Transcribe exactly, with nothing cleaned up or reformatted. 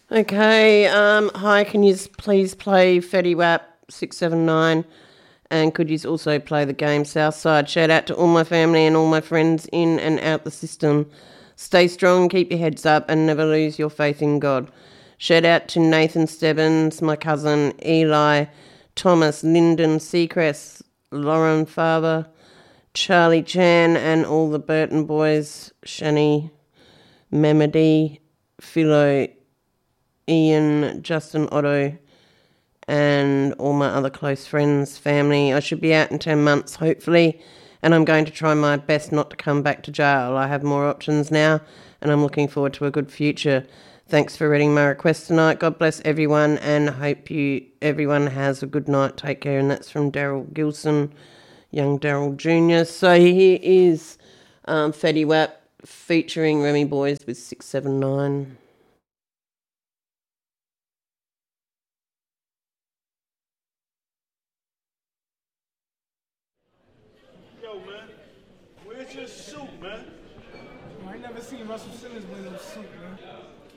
Okay, um, hi, can you please play Fetty Wap six seven nine, and could you also play the game Southside? Shout out to all my family and all my friends in and out the system. Stay strong, keep your heads up, and never lose your faith in God. Shout out to Nathan Stebbins, my cousin Eli, Thomas, Lyndon Seacrest, Lauren Faber, Charlie Chan, and all the Burton boys, Shani, Memedy, Philo, Ian, Justin Otto, and all my other close friends, family. I should be out in ten months, hopefully, and I'm going to try my best not to come back to jail. I have more options now, and I'm looking forward to a good future. Thanks for reading my request tonight. God bless everyone, and hope you everyone has a good night. Take care. And that's from Daryl Gilson, young Daryl Junior So here is um, Fetty Wap featuring Remy Boys with six seven nine. Yo, man, where's your suit, man? I ain't never seen Russell Simmons wear no suit, man.